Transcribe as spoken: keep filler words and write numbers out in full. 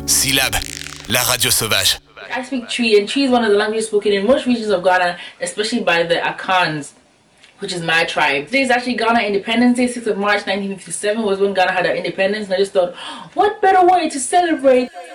Syllab, la radio sauvage. I speak Twi, and Twi is one of the languages spoken in most regions of Ghana, especially by the Akans, which is my tribe. Today is actually Ghana Independence Day. sixth of March nineteen fifty-seven was when Ghana had our independence, and I just thought, what better way to celebrate